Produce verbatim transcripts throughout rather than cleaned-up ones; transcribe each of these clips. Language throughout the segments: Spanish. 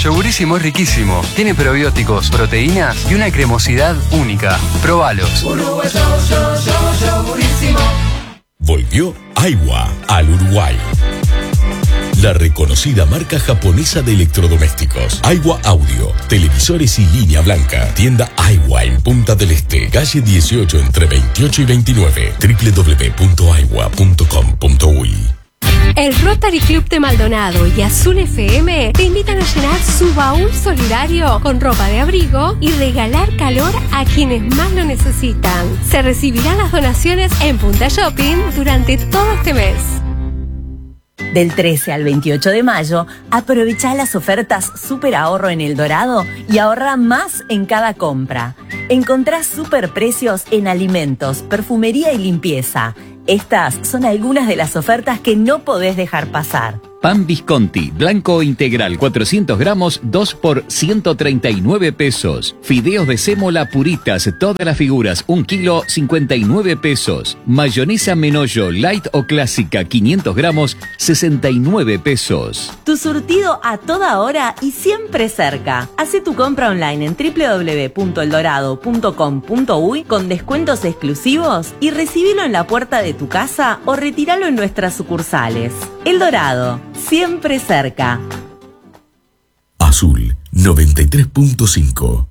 Yogurísimo es riquísimo. Tiene probióticos, proteínas y una cremosidad única. Probalos. Uruguay, yo, yo, yo, yogurísimo. Volvió Aiwa al Uruguay. La reconocida marca japonesa de electrodomésticos. Aiwa Audio, televisores y línea blanca. Tienda Aiwa en Punta del Este, calle dieciocho entre veintiocho y veintinueve. doble u doble u doble u punto aiwa punto com punto uy. El Rotary Club de Maldonado y Azul F M te invitan a llenar su baúl solidario con ropa de abrigo y regalar calor a quienes más lo necesitan. Se recibirán las donaciones en Punta Shopping durante todo este mes. Del trece al veintiocho de mayo, aprovecha las ofertas Super Ahorro en El Dorado y ahorra más en cada compra. Encontrás superprecios en alimentos, perfumería y limpieza. Estas son algunas de las ofertas que no podés dejar pasar. Pan Visconti, blanco integral, cuatrocientos gramos, dos por ciento treinta y nueve pesos. Fideos de sémola puritas, todas las figuras, un kilo, cincuenta y nueve pesos. Mayonesa Menollo, light o clásica, quinientos gramos, sesenta y nueve pesos. Tu surtido a toda hora y siempre cerca. Hacé tu compra online en doble u doble u doble u punto el dorado punto com punto uy con descuentos exclusivos y recibilo en la puerta de tu casa o retíralo en nuestras sucursales. El Dorado, siempre cerca. Azul noventa y tres punto cinco.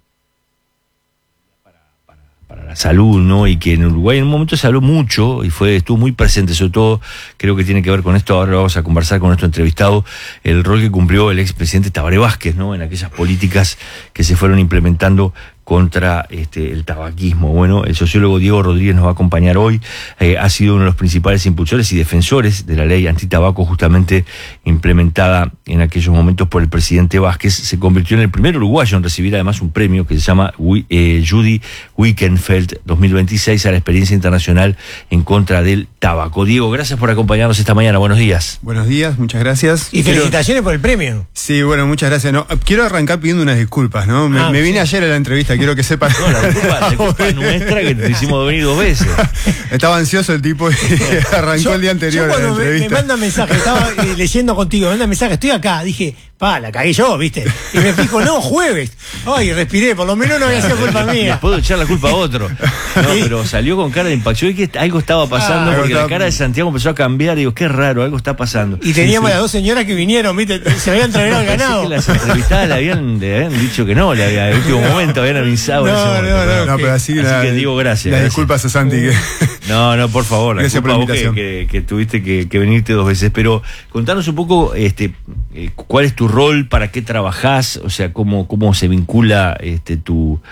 Para la salud, ¿no? Y que en Uruguay en un momento se habló mucho y fue estuvo muy presente, sobre todo creo que tiene que ver con esto. Ahora vamos a conversar con nuestro entrevistado, el rol que cumplió el expresidente Tabaré Vázquez, ¿no? En aquellas políticas que se fueron implementando contra este, el tabaquismo. Bueno, el sociólogo Diego Rodríguez nos va a acompañar hoy. Eh, ha sido uno de los principales impulsores y defensores de la ley antitabaco, justamente implementada en aquellos momentos por el presidente Vázquez. Se convirtió en el primer uruguayo en recibir además un premio que se llama eh, Judy Wickenfeld dos mil veintiséis a la experiencia internacional en contra del tabaco. Diego, gracias por acompañarnos esta mañana. Buenos días. Buenos días, muchas gracias. Y felicitaciones por el premio. Sí, bueno, muchas gracias. No, quiero arrancar pidiendo unas disculpas, ¿no? Me, Ah, me vine sí. ayer a la entrevista, quiero que sepan. No, la culpa, la culpa es nuestra que te hicimos venir dos veces. Estaba ansioso el tipo y arrancó Yo- el día anterior yo a la cuando me, me entrevista. manda mensaje, estaba eh, leyendo contigo, me manda mensaje, estoy acá, dije, pa, la cagué yo, ¿viste? Y me fijo, no, jueves. Ay, respiré, por lo menos no había sido culpa Les mía. puedo echar la culpa a otro. No, pero salió con cara de impacto. Yo vi que algo estaba pasando Ah, porque estaba- la cara de Santiago empezó a cambiar. Y digo, qué raro, algo está pasando. Y teníamos las dos señoras que vinieron, ¿viste? Se habían traído al Parece ganado. que las entrevistadas le habían, le habían dicho que no, le había, en el último momento habían avisado. en No, ese momento, no, pero No, pero así, Así la- que digo, gracias, Las gracias. disculpas a Santi. Que... No, no, por favor, la Gracias por culpa la vos que, invitación. que, que tuviste que, que venirte dos veces, pero contanos un poco este, eh, cuál es tu rol, para qué trabajás, o sea, cómo, cómo se vincula este, tu,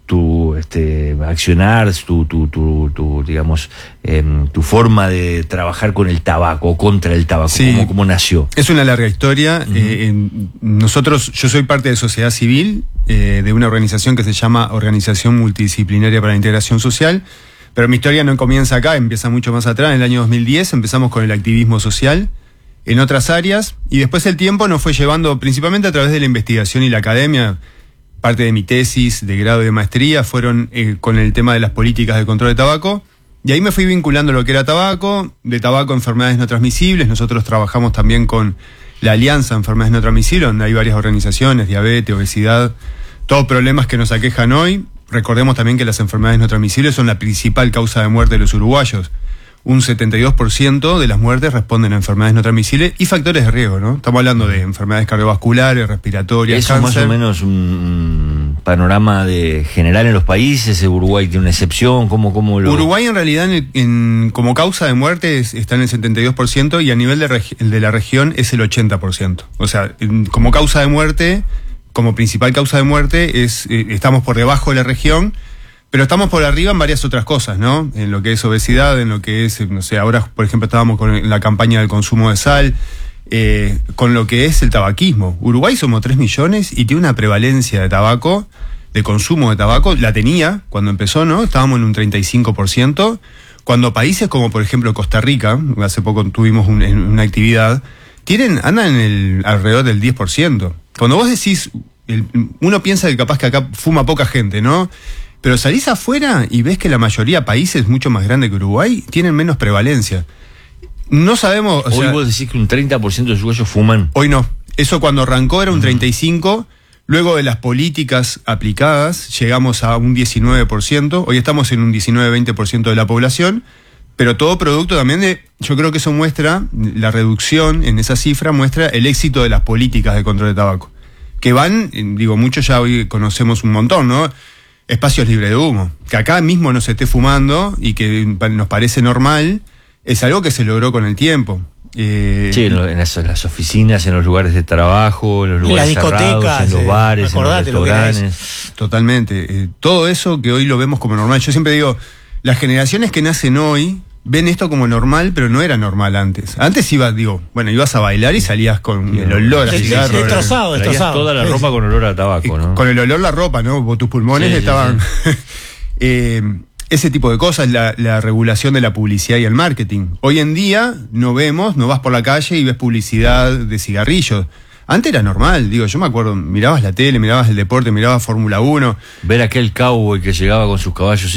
tu este, accionar, tu, tu, tu, tu digamos, em, tu forma de trabajar con el tabaco, o contra el tabaco, Sí. cómo, cómo nació. Es una larga historia. Uh-huh. eh, en, nosotros, yo soy parte de sociedad civil, eh, de una organización que se llama Organización Multidisciplinaria para la Integración Social, pero mi historia no comienza acá, empieza mucho más atrás. En el año dos mil diez empezamos con el activismo social en otras áreas, y después el tiempo nos fue llevando principalmente a través de la investigación y la academia. Parte de mi tesis de grado y de maestría fueron eh, con el tema de las políticas de control de tabaco, y ahí me fui vinculando lo que era tabaco, de tabaco a enfermedades no transmisibles. Nosotros trabajamos también con la Alianza Enfermedades No Transmisibles, donde hay varias organizaciones, diabetes, obesidad, todos problemas que nos aquejan hoy. Recordemos también que las enfermedades no transmisibles son la principal causa de muerte de los uruguayos. Un setenta y dos por ciento de las muertes responden a enfermedades no transmisibles y factores de riesgo, ¿no? Estamos hablando de enfermedades cardiovasculares, respiratorias, Eso cáncer. más o menos un panorama de general en los países. Uruguay tiene una excepción, ¿cómo, cómo lo...? Uruguay en realidad en, en, como causa de muerte es, está en el setenta y dos por ciento y a nivel de, regi- de la región es el ochenta por ciento. O sea, en, como causa de muerte, como principal causa de muerte, es eh, estamos por debajo de la región, pero estamos por arriba en varias otras cosas, ¿no? En lo que es obesidad, en lo que es, no sé, ahora por ejemplo estábamos con la campaña del consumo de sal, eh, con lo que es el tabaquismo. Uruguay somos tres millones y tiene una prevalencia de tabaco, de consumo de tabaco, la tenía cuando empezó, ¿no? Estábamos en un treinta y cinco por ciento, cuando países como por ejemplo Costa Rica, hace poco tuvimos un, una actividad, tienen, andan en el alrededor del diez por ciento. Cuando vos decís, el, uno piensa que capaz que acá fuma poca gente, ¿no? Pero salís afuera y ves que la mayoría de países mucho más grandes que Uruguay tienen menos prevalencia. No sabemos... O Hoy sea, vos decís que un treinta por ciento de los uruguayos fuman. hoy no. Eso cuando arrancó era un treinta y cinco por ciento. Luego de las políticas aplicadas, llegamos a un diecinueve por ciento. Hoy estamos en un diecinueve a veinte por ciento de la población. Pero todo producto también de, yo creo que eso muestra, la reducción en esa cifra muestra el éxito de las políticas de control de tabaco. Que van, digo, muchos ya hoy conocemos un montón, ¿no? Espacios libres de humo. Que acá mismo no se esté fumando y que nos parece normal, es algo que se logró con el tiempo. Eh, sí, en, lo, en, las, en las oficinas, en los lugares de trabajo, en los lugares en las discotecas, cerrados, en los eh, bares, en los restaurantes. Totalmente. Eh, todo eso que hoy lo vemos como normal. Yo siempre digo, las generaciones que nacen hoy ven esto como normal, pero no era normal antes. Antes ibas, digo, bueno, ibas a bailar y salías con el olor a cigarro. Destrozado, destrozado. Toda la ropa con olor a tabaco, ¿no? Con el olor a la ropa, ¿no? Tus pulmones sí, estaban... Sí, sí. eh, ese tipo de cosas, la, la regulación de la publicidad y el marketing. Hoy en día no vemos, no vas por la calle y ves publicidad de cigarrillos. Antes era normal, digo, yo me acuerdo, mirabas la tele, mirabas el deporte, mirabas Fórmula uno. Ver aquel cowboy que llegaba con sus caballos